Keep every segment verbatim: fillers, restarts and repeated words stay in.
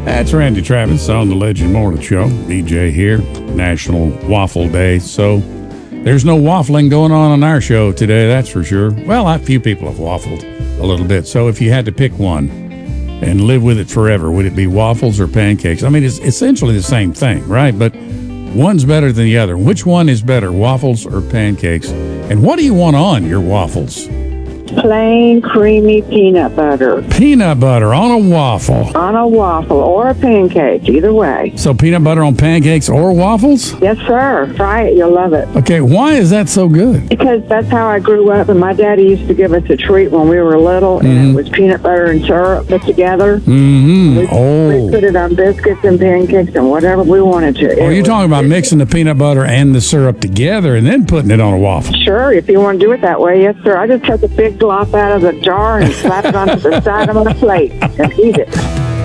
That's Randy Travis on the Legend Morning Show. D J here, National Waffle Day. So there's no waffling going on on our show today, that's for sure. Well, a few people have waffled a little bit. So if you had to pick one and live with it forever, would it be waffles or pancakes? I mean, it's essentially the same thing, right? But one's better than the other. Which one is better, waffles or pancakes? And what do you want on your waffles? Plain, creamy peanut butter. Peanut butter on a waffle. On a waffle or a pancake, either way. So peanut butter on pancakes or waffles? Yes, sir. Try it. You'll love it. Okay, why is that so good? Because that's how I grew up, and my daddy used to give us a treat when we were little, and Mhm. it was peanut butter and syrup put together. Mm-hmm. We, Oh. we put it on biscuits and pancakes and whatever we wanted to. Oh, It you're was- talking about mixing the peanut butter and the syrup together and then putting it on a waffle. Sure, if you want to do it that way, yes, sir. I just took a big glop out of the jar and slapped it onto the side of my plate and eat it.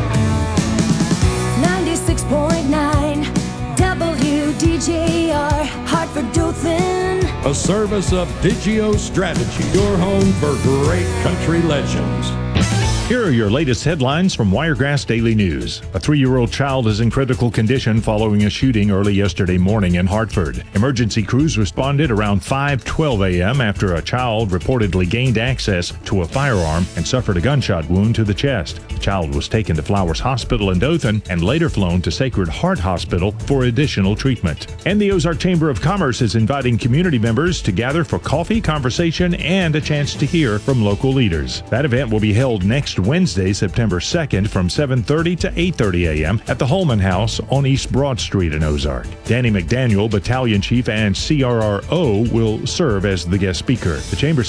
ninety-six point nine W D J R, Hartford Dothan. A service of Digio Strategy, your home for great country legends. Here are your latest headlines from Wiregrass Daily News. A three-year-old child is in critical condition following a shooting early yesterday morning in Hartford. Emergency crews responded around five twelve a.m. after a child reportedly gained access to a firearm and suffered a gunshot wound to the chest. The child was taken to Flowers Hospital in Dothan and later flown to Sacred Heart Hospital for additional treatment. And the Ozark Chamber of Commerce is inviting community members to gather for coffee, conversation, and a chance to hear from local leaders. That event will be held next Wednesday, September second from seven thirty to eight thirty a.m. at the Holman House on East Broad Street in Ozark. Danny McDaniel, Battalion Chief and C R R O, will serve as the guest speaker. The Chamber